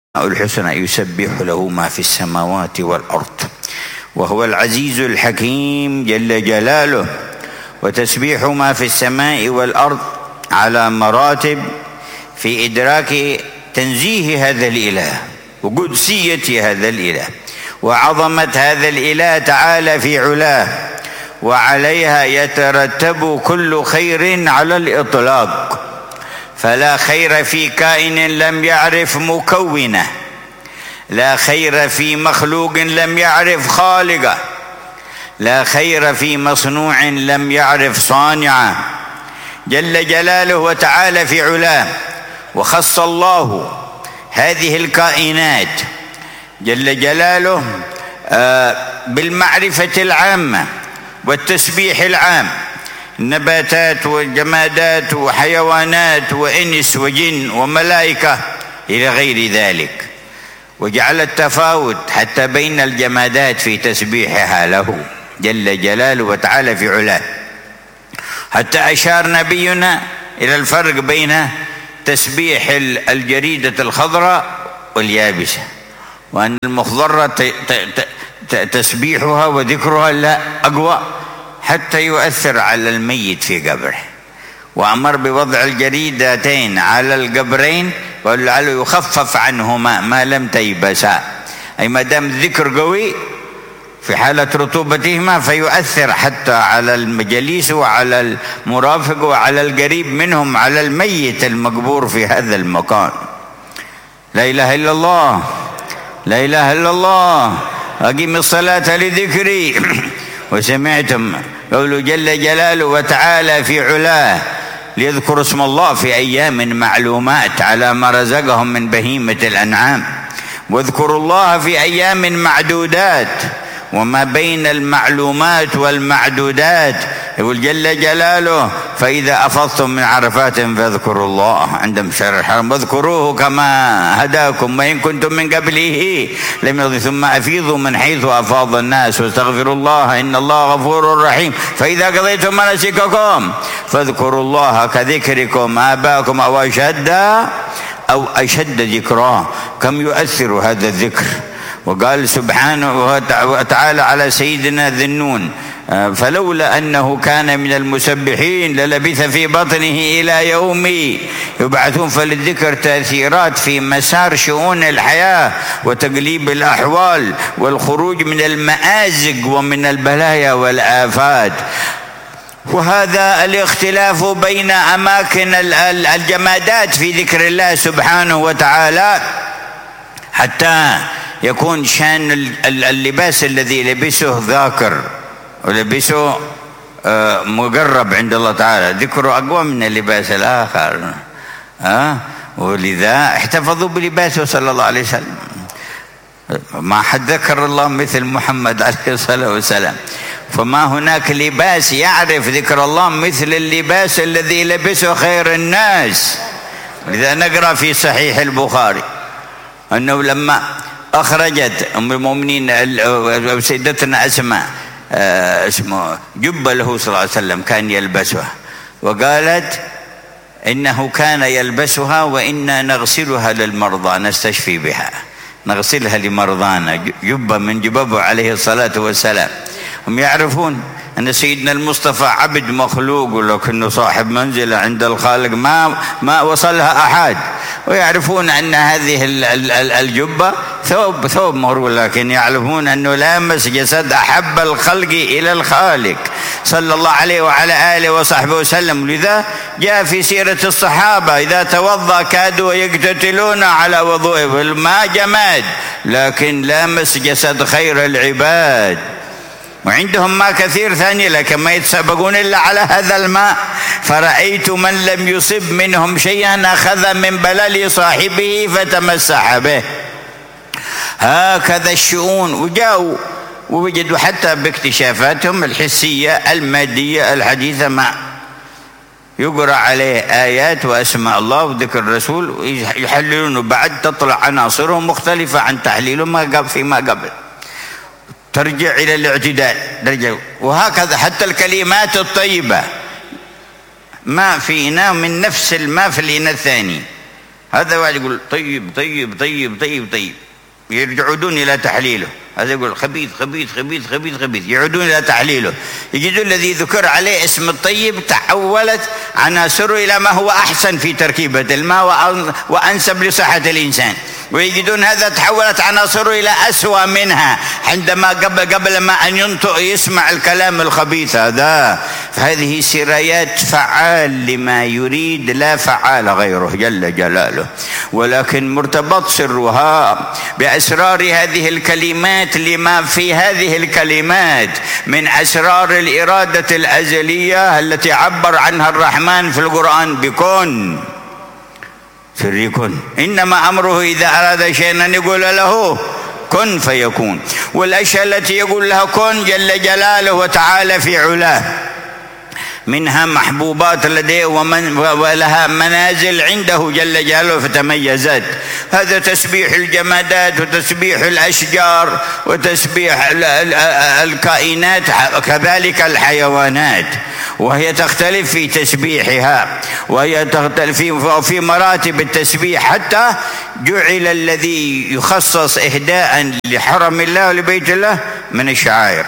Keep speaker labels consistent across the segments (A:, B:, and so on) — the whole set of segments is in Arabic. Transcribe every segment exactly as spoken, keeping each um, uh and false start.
A: الحسنى يسبح له ما في السماوات والأرض وهو العزيز الحكيم جل جلاله. وتسبيح ما في السماء والأرض على مراتب في إدراك تنزيه هذا الإله وقدسية هذا الإله وعظمة هذا الإله تعالى في علاه، وعليها يترتب كل خير على الإطلاق. فلا خير في كائن لم يعرف مكونه، لا خير في مخلوق لم يعرف خالقه، لا خير في مصنوع لم يعرف صانعه جل جلاله وتعالى في علاه. وخص الله هذه الكائنات جل جلاله بالمعرفة العامة والتسبيح العام، نباتات وجمادات وحيوانات وإنس وجن وملائكة إلى غير ذلك، وجعل التفاوت حتى بين الجمادات في تسبيحها له جل جلاله وتعالى في علاه، حتى أشار نبينا إلى الفرق بين تسبيح الجريدة الخضراء واليابسة، وأن المخضرة تسبيحها وذكرها لا أقوى حتى يؤثر على الميت في قبره، وأمر بوضع الجريدتين على القبرين ولعله يخفف عنهما ما لم تيبسا، أي ما دام الذكر قوي في حالة رطوبتهما فيؤثر حتى على المجاليس وعلى المرافق وعلى القريب منهم على الميت المقبور في هذا المكان. لا إله إلا الله، لا إله إلا الله، أقيم الصلاة لذكري. وسمعتم قوله جل جلاله وتعالى في علاه ليذكروا اسم الله في أيام معلومات على ما رزقهم من بهيمة الأنعام، واذكروا الله في أيام معدودات، وما بين المعلومات والمعدودات يقول جل جلاله فإذا أفضتم من عرفات فاذكروا الله عند مشعر الحرم واذكروه كما هداكم وإن كنتم من قبله لم يضل ثم أفيضوا من حيث أفاض الناس واستغفروا الله إن الله غفور رحيم. فإذا قضيتم مناسككم فاذكروا الله كذكركم آباءكم أو أشد أو أشد ذكرا. كم يؤثر هذا الذكر. وقال سبحانه وتعالى على سيدنا ذي النون فلولا أنه كان من المسبحين للبث في بطنه إلى يوم يبعثون. فللذكر تأثيرات في مسار شؤون الحياة وتقليب الأحوال والخروج من المآزق ومن البلايا والآفات. وهذا الاختلاف بين أماكن الجمادات في ذكر الله سبحانه وتعالى حتى يكون شان اللباس الذي لبسه ذاكر ولبسه مقرب عند الله تعالى، ذكره أقوى من اللباس الآخر، أه؟ ولذا احتفظوا بلباسه صلى الله عليه وسلم. ما حد ذكر الله مثل محمد عليه الصلاة والسلام، فما هناك لباس يعرف ذكر الله مثل اللباس الذي لبسه خير الناس. لذا نقرأ في صحيح البخاري أنه لما أخرجت أم المؤمنين سيدتنا أسماء اسمه جبة له صلى الله عليه وسلم كان يلبسها، وقالت إنه كان يلبسها وإنا نغسلها للمرضى نستشفي بها، نغسلها لمرضانا، جبة من جبابه عليه الصلاة والسلام. هم يعرفون أن سيدنا المصطفى عبد مخلوق ولكنه صاحب منزلة عند الخالق ما ما وصلها أحد، ويعرفون أن هذه الجبة ثوب ثوب مهرول، لكن يعرفون أنه لامس جسد أحب الخلق إلى الخالق صلى الله عليه وعلى آله وصحبه وسلم. لذا جاء في سيرة الصحابة إذا توضأ كادوا يقتتلون على وضوءه، الماء جماد لكن لامس جسد خير العباد، وعندهم ماء كثير ثاني لكن ما يتسابقون إلا على هذا الماء. فرأيت من لم يصب منهم شيئا أخذ من بلل صاحبه فتمسح به. هكذا الشؤون. وجاءوا ووجدوا حتى باكتشافاتهم الحسية المادية الحديثة ما يقرأ عليه آيات وأسماء الله وذكر الرسول يحللون بعد تطلع عناصرهم مختلفة عن تحليلهم ما قبل فيما قبل، ترجع إلى الاعتدال درجة. وهكذا حتى الكلمات الطيبة ما في إناء من نفس الماء في الإناء الثاني هذا واحد يقول طيب طيب طيب طيب طيب، يرجعون إلى تحليله. هذا يقول خبيث خبيث خبيث خبيث خبيث، يعودون إلى تحليله. يجدون الذي ذكر عليه اسم الطيب تحولت عناصره إلى ما هو أحسن في تركيبة الماء وأنسب لصحة الإنسان، ويجدون هذا تحولت عناصره إلى أسوأ منها عندما قبل قبل ما أن ينطق يسمع الكلام الخبيث هذا. فهذه سرايات فعال لما يريد لا فعال غيره جل جلاله، ولكن مرتبط سرها بأسرار هذه الكلمات لما في هذه الكلمات من أسرار الإرادة الأزلية التي عبر عنها الرحمن في القرآن بكن فيكون. إنما أمره إذا أراد شيئا أن يقول له كن فيكون. والأشياء التي يقول لها كن جل جلاله وتعالى في علاه منها محبوبات لديه ومن ولها منازل عنده جل جلاله فتميزت. هذا تسبيح الجمادات وتسبيح الأشجار وتسبيح الكائنات، كذلك الحيوانات، وهي تختلف في تسبيحها، وهي تختلف في مراتب التسبيح، حتى جعل الذي يخصص إهداء لحرم الله ولبيت الله من الشعائر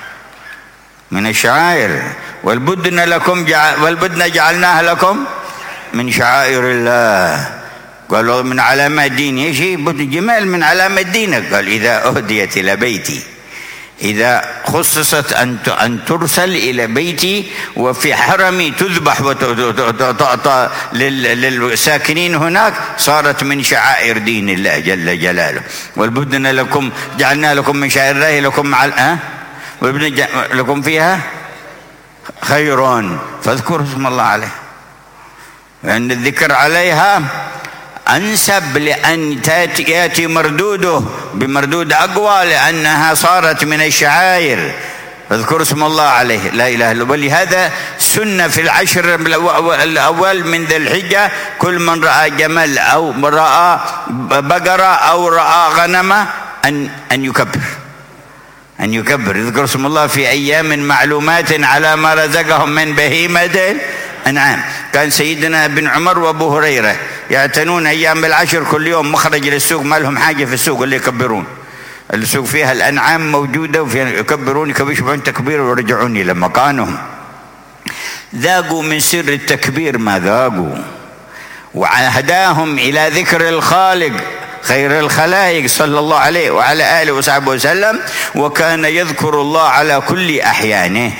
A: من الشعائر والبدن لكم جعل والبدن جعلناها لكم من شعائر الله. قالوا من علامات ديني، ايش هي جمال من علامات دينك؟ قال إذا أهديت إلى بيتي، إذا خصصت أن أن ترسل إلى بيتي وفي حرمي تذبح وتعطى للساكنين هناك، صارت من شعائر دين الله جل جلاله. والبدن لكم جعلنا لكم من شعائر الله لكم مع أه؟ والبدن لكم فيها خير فاذكروا اسم الله عليه، لأن الذكر عليها أنسب لأن يأتي مردوده بمردود أقوى، لأنها صارت من الشعائر. فاذكروا اسم الله عليه لا إله إلا الله. ولهذا سنة في العشر الأول من ذي الحجة كل من رأى جمل أو رأى بقرة أو رأى غنمة أن أن يكبر أن يكبر يذكر اسم الله في أيام معلومات على ما رزقهم من بهيمة الأنعام. كان سيدنا ابن عمر وأبو هريرة يعتنون أيام العشر كل يوم مخرج للسوق، ما لهم حاجة في السوق اللي يكبرون، السوق فيها الأنعام موجودة وفيها يكبرون يكبرون تكبير ويرجعون إلى مكانهم. ذاقوا من سر التكبير ما ذاقوا، وهداهم إلى ذكر الخالق خير الخلائق صلى الله عليه وعلى آله وصحبه وسلم، وكان يذكر الله على كل أحيانه.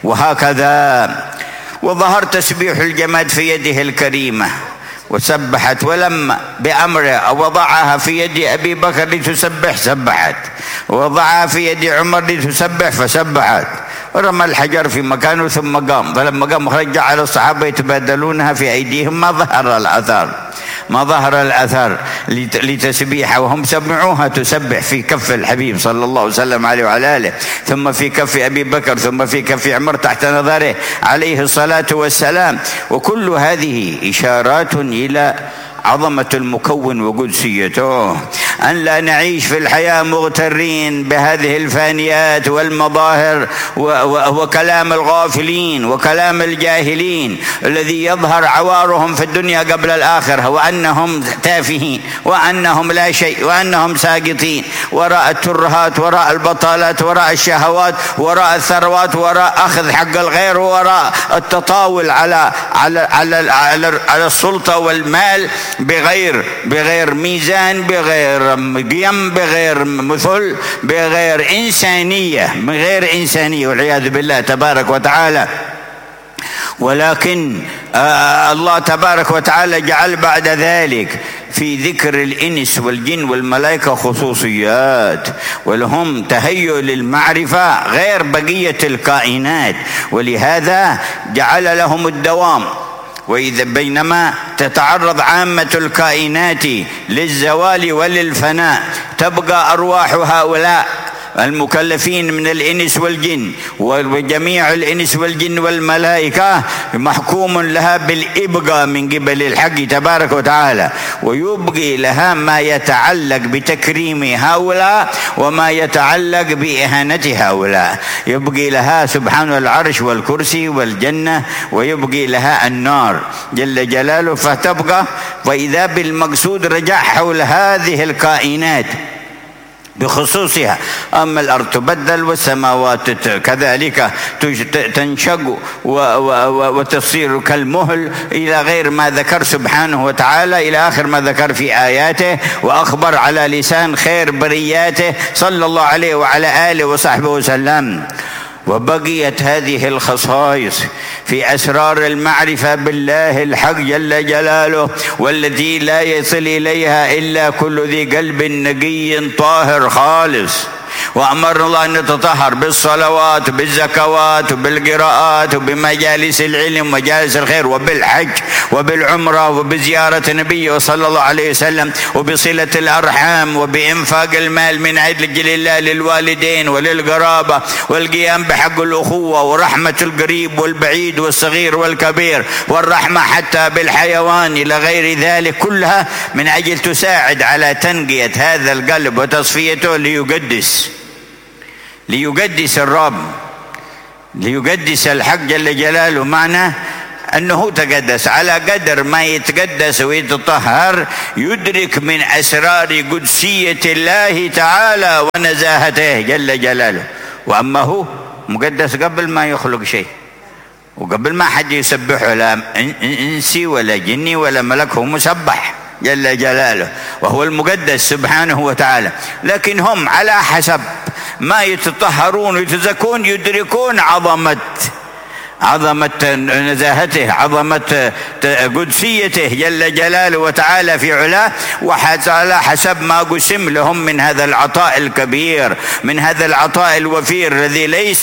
A: وهكذا وظهر تسبيح الجماد في يده الكريمة وسبحت، ولما بأمره وضعها في يد أبي بكر لتسبح سبحت، ووضعها في يد عمر لتسبح فسبحت، ورمى الحجر في مكانه ثم قام، فلما قام خرج جعل الصحابة يتبادلونها في أيديهم، ما ظهر الأثر ما ظهر الأثر لتسبيحها، وهم سمعوها تسبح في كف الحبيب صلى الله عليه وسلم عليه وعلى آله، ثم في كف أبي بكر، ثم في كف عمر تحت نظره عليه الصلاة والسلام. وكل هذه إشارات إلى عظمة المكون وقدسيته، أن لا نعيش في الحياة مغترين بهذه الفانيات والمظاهر وكلام الغافلين وكلام الجاهلين الذي يظهر عوارهم في الدنيا قبل الآخرة، وأنهم تافهين وأنهم لا شيء وأنهم ساقطين وراء الترهات وراء البطالات وراء الشهوات وراء الثروات وراء أخذ حق الغير وراء التطاول على على على على, على السلطة والمال بغير بغير ميزان، بغير قيم، بغير مثل، بغير إنسانية، بغير إنسانية والعياذ بالله تبارك وتعالى. ولكن آه الله تبارك وتعالى جعل بعد ذلك في ذكر الإنس والجن والملائكة خصوصيات، ولهم تهيؤ للمعرفة غير بقية الكائنات، ولهذا جعل لهم الدوام. وإذا بينما تتعرض عامة الكائنات للزوال وللفناء، تبقى أرواح هؤلاء المكلفين من الإنس والجن، وجميع الإنس والجن والملائكة محكوم لها بالإبقاء من قبل الحق تبارك وتعالى، ويبقي لها ما يتعلق بتكريم هؤلاء وما يتعلق بإهانة هؤلاء. يبقي لها سبحانه العرش والكرسي والجنة، ويبقي لها النار جل جلاله، فتبقى. وإذا بالمقصود رجع حول هذه الكائنات بخصوصها. أما الأرض تبدل والسماوات كذلك تنشق وتصير كالمهل إلى غير ما ذكر سبحانه وتعالى، إلى آخر ما ذكر في آياته وأخبر على لسان خير برياته صلى الله عليه وعلى آله وصحبه وسلم. وبقيت هذه الخصائص في أسرار المعرفة بالله الحق جل جلاله، والتي لا يصل إليها إلا كل ذي قلب نقي طاهر خالص. وأمر الله أن نتطهر بالصلوات وبالزكوات وبالقراءات وبمجالس العلم ومجالس الخير وبالحج وبالعمرة وبزيارة نبيه صلى الله عليه وسلم وبصلة الأرحام وبإنفاق المال من أجل الله للوالدين وللقرابة والقيام بحق الأخوة ورحمة القريب والبعيد والصغير والكبير والرحمة حتى بالحيوان إلى غير ذلك، كلها من أجل تساعد على تنقية هذا القلب وتصفيته ليقدس ليقدس الرب، ليقدس الحق جل جلاله. معنى أنه تقدس، على قدر ما يتقدس ويتطهر يدرك من أسرار قدسية الله تعالى ونزاهته جل جلاله. وأما هو مقدس قبل ما يخلق شيء، وقبل ما حد يسبحه، لا إنسي ولا جني ولا ملك، هو مسبح جل جلاله وهو المقدس سبحانه وتعالى. لكن هم على حسب ما يتطهرون ويتزكون يدركون عظمة عظمة نزاهته، عظمة قدسيته جل جلاله وتعالى في علاه، وعلى حسب ما قسم لهم من هذا العطاء الكبير، من هذا العطاء الوفير الذي ليس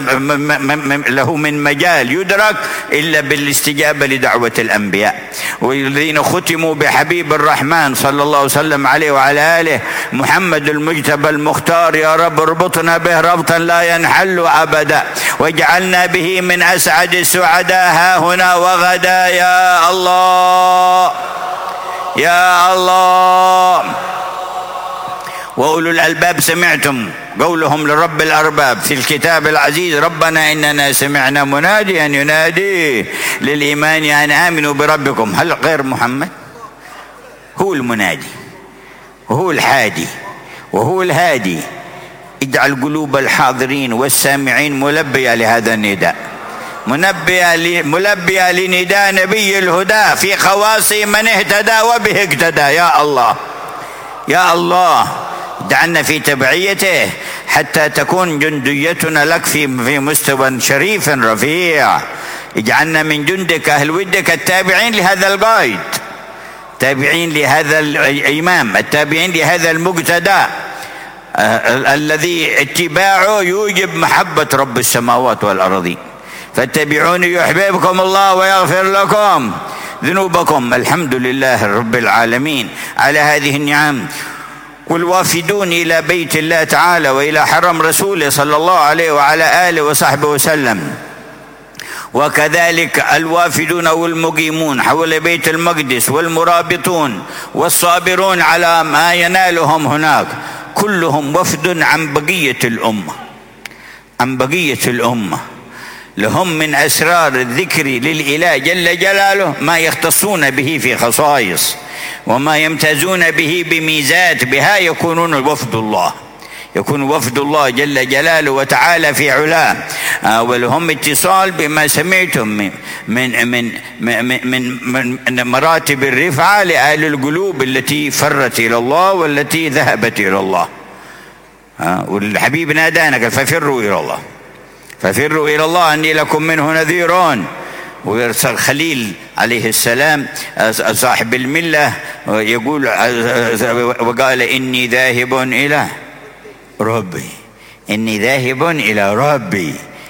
A: له من مجال يدرك إلا بالاستجابة لدعوة الأنبياء، والذين ختموا بحبيب الرحمن صلى الله وسلم عليه وعلى آله محمد المجتبى المختار. يا رب اربطنا به ربطا لا ينحل أبدا، واجعلنا به من أسعد السعداء ها هنا وغدا يا الله يا الله. وأولو الألباب سمعتم قولهم لرب الأرباب في الكتاب العزيز: ربنا إننا سمعنا مناديا ينادي للإيمان أن آمنوا بربكم. هل غير محمد هو المنادي وهو الحادي وهو الهادي؟ اجعل قلوب الحاضرين والسامعين ملبية لهذا النداء، ملبية لنداء نبي الهدى في خواص من اهتدى وبه اقتدى. يا الله يا الله، دعنا في تبعيته حتى تكون جنديتنا لك في في مستوى شريف رفيع. اجعلنا من جندك أهل ودك التابعين لهذا القائد، التابعين لهذا الإمام، التابعين لهذا المقتدى الذي اتباعه يوجب محبة رب السماوات والأرض. فاتبعوني يحببكم الله ويغفر لكم ذنوبكم. الحمد لله رب العالمين على هذه النعم. والوافدون إلى بيت الله تعالى وإلى حرم رسوله صلى الله عليه وعلى آله وصحبه وسلم، وكذلك الوافدون والمقيمون حول بيت المقدس والمرابطون والصابرون على ما ينالهم هناك، كلهم وفد عن بقية الأمة، عن بقية الأمة. لهم من أسرار الذكر للإله جل جلاله ما يختصون به في خصائص، وما يمتازون به بميزات، بها يكونون وفد الله، يكون وفد الله جل جلاله وتعالى في علاه. آه ولهم اتصال بما سمعتم من من من من, من, من مراتب الرفعة لأهل القلوب التي فرت إلى الله والتي ذهبت إلى الله. آه والحبيب نادانا قال: ففروا إلى الله، ففروا إلى الله أني لكم منه نذيرون. ويرسل خليل عليه السلام صاحب الملة يقول وقال: إني ذاهب إلى ربي، إني ذاهب إلى ربي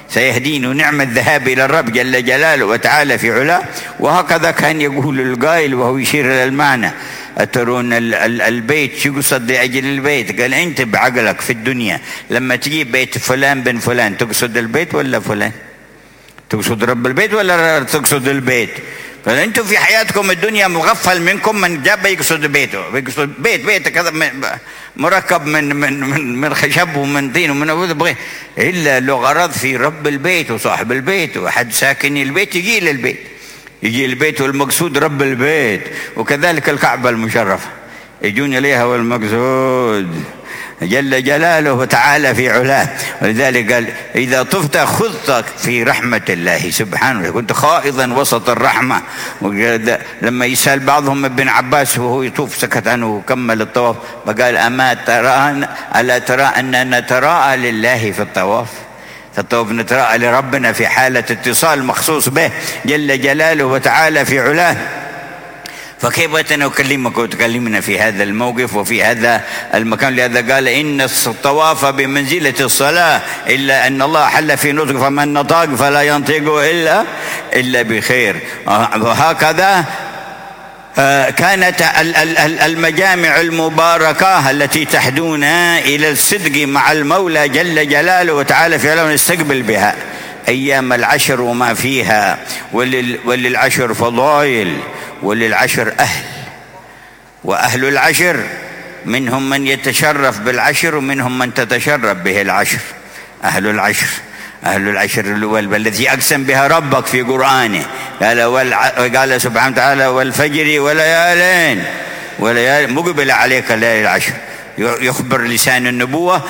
A: سيهديني ونعم الذهاب إلى الرب جل جلاله وتعالى في علاه. وهكذا كان يقول القائل وهو يشير إلى المعنى: أترون البيت شو قصد لأجل البيت؟ قال أنت بعقلك في الدنيا لما تجيب بيت فلان بن فلان تقصد البيت ولا فلان؟ تقصد رب البيت ولا تقصد البيت؟ فأنتم في حياتكم الدنيا مغفل منكم من جاب يقصد بيته، يقصد بيت بيت كذا مركب من من من من خشب ومن طين ومن بغير، إلا له غرض في رب البيت وصاحب البيت وحد ساكن البيت يجي للبيت، يجي البيت والمقصود رب البيت. وكذلك الكعبة المشرفة يجون إليها والمقصود جل جلاله وتعالى في علاه. ولذلك قال: إذا طفت خذتك في رحمة الله سبحانه، كنت خائضا وسط الرحمة. لما يسأل بعضهم ابن عباس وهو يطوف سكت عنه وكمل الطواف، فقال: أما ترى ألا ترى أننا نتراءى لله في الطواف؟ في الطواف نتراءى لربنا في حالة اتصال مخصوص به جل جلاله وتعالى في علاه. فكيف نكلمك وتكلمنا في هذا الموقف وفي هذا المكان؟ لهذا قال: إن الطواف بمنزلة الصلاة، إلا أن الله حل في نطق، فمن نطق فلا ينطق إلا إلا بخير. وهكذا كانت المجامع المباركة التي تحدونا إلى الصدق مع المولى جل جلاله وتعالى في علاه نستقبل بها أيام العشر وما فيها. وللعشر فضائل وللعشر أهل، وأهل العشر منهم من يتشرف بالعشر ومنهم من تتشرف به العشر. أهل العشر أهل العشر الذي أقسم بها ربك في قرآنه، قال, قال سبحانه وتعالى: والفجر وليالين وليالين مقبل عليك الليالي العشر. يخبر لسان النبوة